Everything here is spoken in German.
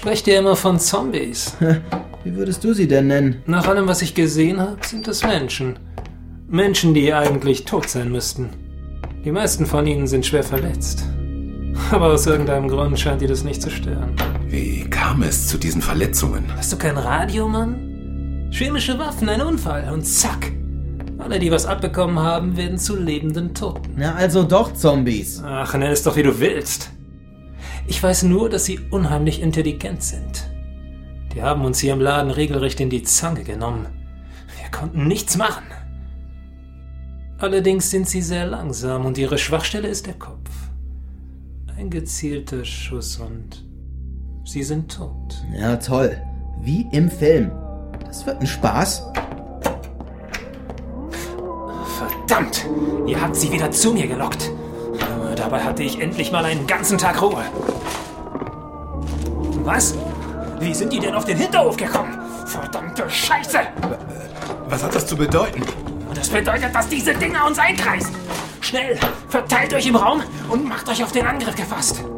sprecht ihr immer von Zombies. Wie würdest du sie denn nennen? Nach allem, was ich gesehen habe, sind es Menschen. Menschen, die eigentlich tot sein müssten. Die meisten von ihnen sind schwer verletzt. Aber aus irgendeinem Grund scheint die das nicht zu stören. Wie kam es zu diesen Verletzungen? Hast du kein Radio, Mann? Chemische Waffen, ein Unfall und zack. Alle, die was abbekommen haben, werden zu lebenden Toten. Na, also doch Zombies. Ach, nenn es doch, wie du willst. Ich weiß nur, dass sie unheimlich intelligent sind. Die haben uns hier im Laden regelrecht in die Zange genommen. Wir konnten nichts machen. Allerdings sind sie sehr langsam und ihre Schwachstelle ist der Kopf. Ein gezielter Schuss und sie sind tot. Ja, toll. Wie im Film. Das wird ein Spaß. Verdammt! Ihr habt sie wieder zu mir gelockt. Dabei hatte ich endlich mal einen ganzen Tag Ruhe. Was? Wie sind die denn auf den Hinterhof gekommen? Verdammte Scheiße! Was hat das zu bedeuten? Das bedeutet, dass diese Dinger uns einkreisen. Schnell, verteilt euch im Raum und macht euch auf den Angriff gefasst.